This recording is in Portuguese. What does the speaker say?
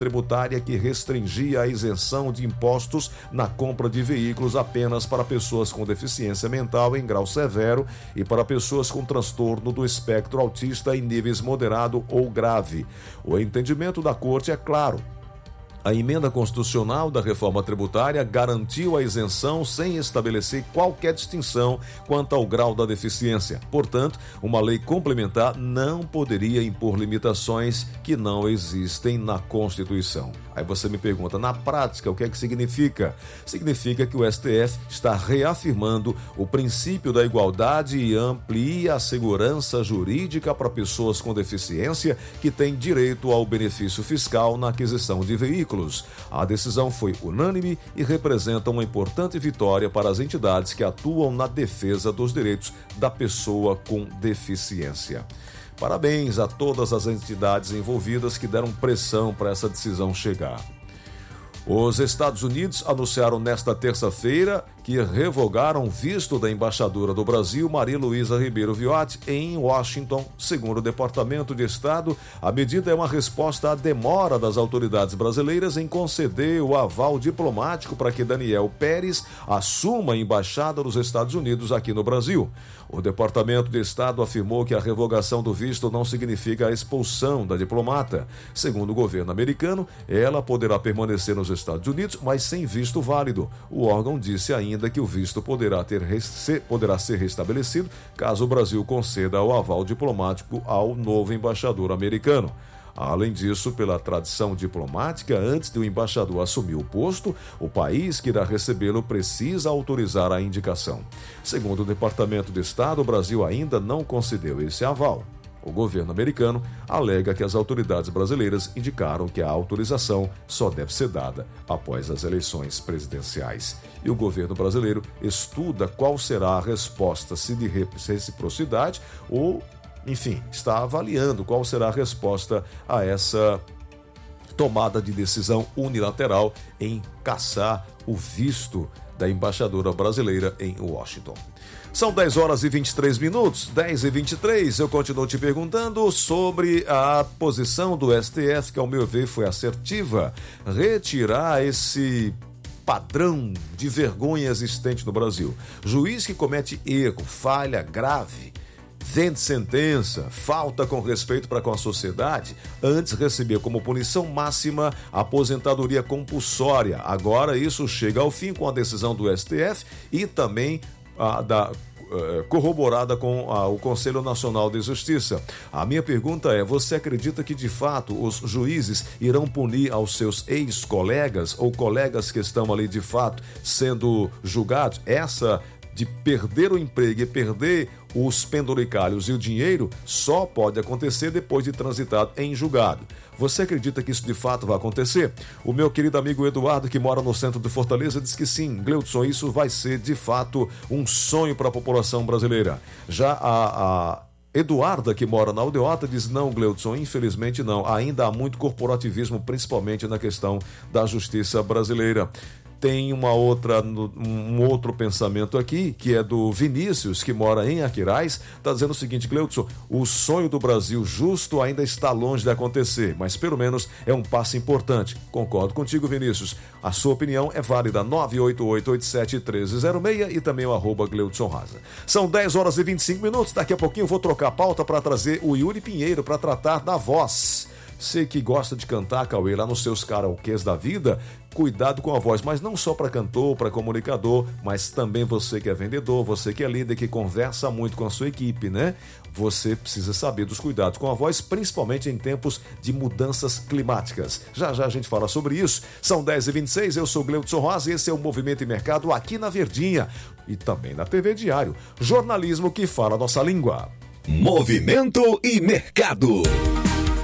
tributária que restringia a isenção de impostos na compra de veículos apenas para pessoas com deficiência mental em grau severo e para pessoas com transtorno do espectro autista em níveis moderado ou grave. O entendimento da Corte é claro. A emenda constitucional da reforma tributária garantiu a isenção sem estabelecer qualquer distinção quanto ao grau da deficiência. Portanto, uma lei complementar não poderia impor limitações que não existem na Constituição. Aí você me pergunta, na prática, o que é que significa? Significa que o STF está reafirmando o princípio da igualdade e amplia a segurança jurídica para pessoas com deficiência que têm direito ao benefício fiscal na aquisição de veículos. A decisão foi unânime e representa uma importante vitória para as entidades que atuam na defesa dos direitos da pessoa com deficiência. Parabéns a todas as entidades envolvidas que deram pressão para essa decisão chegar. Os Estados Unidos anunciaram nesta terça-feira que revogaram o visto da embaixadora do Brasil, Maria Luísa Ribeiro Viotti, em Washington. Segundo o Departamento de Estado, a medida é uma resposta à demora das autoridades brasileiras em conceder o aval diplomático para que Daniel Pérez assuma a embaixada dos Estados Unidos aqui no Brasil. O Departamento de Estado afirmou que a revogação do visto não significa a expulsão da diplomata. Segundo o governo americano, ela poderá permanecer nos Estados Unidos, mas sem visto válido. O órgão disse ainda que o visto poderá ser restabelecido caso o Brasil conceda o aval diplomático ao novo embaixador americano. Além disso, pela tradição diplomática, antes de o embaixador assumir o posto, o país que irá recebê-lo precisa autorizar a indicação. Segundo o Departamento de Estado, o Brasil ainda não concedeu esse aval. O governo americano alega que as autoridades brasileiras indicaram que a autorização só deve ser dada após as eleições presidenciais. E o governo brasileiro estuda qual será a resposta, se de reciprocidade ou, enfim, está avaliando qual será a resposta a essa tomada de decisão unilateral em cassar o visto da embaixadora brasileira em Washington. São 10 horas e 23 minutos, 10 e 23. Eu continuo te perguntando sobre a posição do STF, que ao meu ver foi assertiva, retirar esse padrão de vergonha existente no Brasil. Juiz que comete erro, falha grave, vende sentença, falta com respeito para com a sociedade, antes recebia como punição máxima a aposentadoria compulsória. Agora isso chega ao fim com a decisão do STF e também corroborada com o Conselho Nacional de Justiça. A minha pergunta é, você acredita que de fato os juízes irão punir aos seus ex-colegas ou colegas que estão ali de fato sendo julgados? Essa de perder o emprego e perder os penduricalhos e o dinheiro só pode acontecer depois de transitado em julgado. Você acredita que isso de fato vai acontecer? O meu querido amigo Eduardo, que mora no centro de Fortaleza, diz que sim, Gleudson, isso vai ser de fato um sonho para a população brasileira. Já a Eduarda, que mora na Aldeota, diz não, Gleudson, infelizmente não. Ainda há muito corporativismo, principalmente na questão da justiça brasileira. Tem um outro pensamento aqui, que é do Vinícius, que mora em Aquiraz, está dizendo o seguinte, Gleudson, o sonho do Brasil justo ainda está longe de acontecer, mas pelo menos é um passo importante. Concordo contigo, Vinícius. A sua opinião é válida, 988871306 e também o @Gleudson Raza. São 10 horas e 25 minutos, daqui a pouquinho eu vou trocar a pauta para trazer o Yuri Pinheiro para tratar da voz. Você que gosta de cantar, Cauê, lá nos seus karaokês da vida, cuidado com a voz, mas não só para cantor, para comunicador, mas também você que é vendedor, você que é líder, que conversa muito com a sua equipe, né? Você precisa saber dos cuidados com a voz, principalmente em tempos de mudanças climáticas. Já já a gente fala sobre isso. São 10h26, eu sou Gleudson Rosa e esse é o Movimento e Mercado aqui na Verdinha e também na TV Diário. Jornalismo que fala a nossa língua. Movimento e Mercado.